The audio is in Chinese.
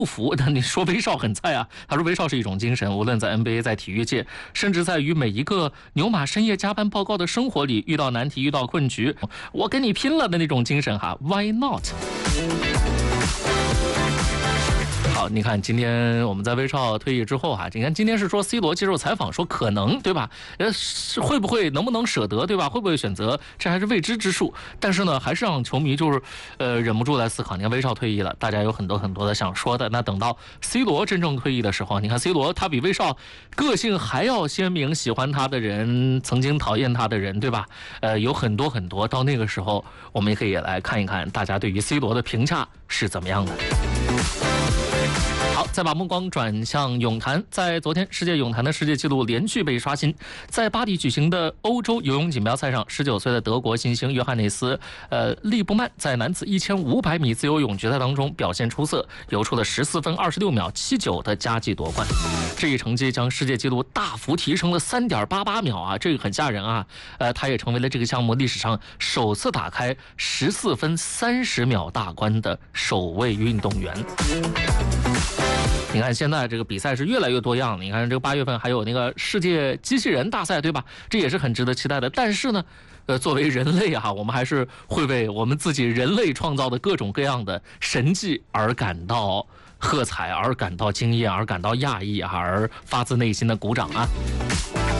不服，但你说威少很菜啊。他说威少是一种精神，无论在 NBA， 在体育界，甚至在于每一个牛马深夜加班报告的生活里，遇到难题、遇到困局，我跟你拼了的那种精神哈 ，Why not？好，你看今天我们在威少退役之后哈，你看今天是说 C 罗接受采访说可能对吧？会不会能不能舍得对吧？会不会选择？这还是未知之数。但是呢，还是让球迷就是忍不住来思考。你看威少退役了，大家有很多很多的想说的。那等到 C 罗真正退役的时候，你看 C 罗他比威少个性还要鲜明，喜欢他的人，曾经讨厌他的人，对吧？有很多很多。到那个时候，我们也可以来看一看大家对于 C 罗的评价是怎么样的。好，再把目光转向泳坛。在昨天，世界泳坛的世界纪录连续被刷新。在巴黎举行的欧洲游泳锦标赛上，19岁的德国新星约翰内斯利布曼在男子1500米自由泳决赛当中表现出色，游出了14分26秒79的佳绩夺冠。这一成绩将世界纪录大幅提升了3.88秒啊，这个很吓人啊！他也成为了这个项目历史上首次打开14分30秒大关的首位运动员。你看现在这个比赛是越来越多样，你看这个8月份还有那个世界机器人大赛，对吧？这也是很值得期待的。但是呢，作为人类啊，我们还是会为我们自己人类创造的各种各样的神迹而感到喝彩，而感到惊艳，而感到讶异，而发自内心的鼓掌啊！